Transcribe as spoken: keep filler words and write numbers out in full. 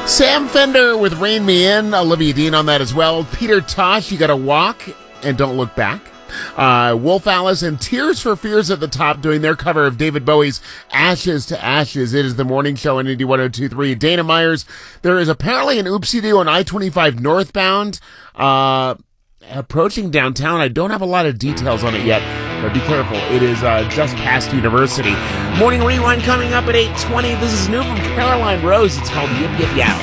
Sam Fender with Rain Me In. Olivia Dean on that as well. Peter Tosh, You Gotta Walk and Don't Look Back. Uh, Wolf Alice and Tears for Fears at the top doing their cover of David Bowie's Ashes to Ashes. It is the morning show on eighty-one oh two point three. Dana Myers, there is apparently an oopsie-doo on I twenty-five northbound, uh, approaching downtown. I don't have a lot of details on it yet, but be careful. It is uh, just past University. Morning Rewind coming up at eight twenty. This is new from Caroline Rose. It's called Yip Yip Yow.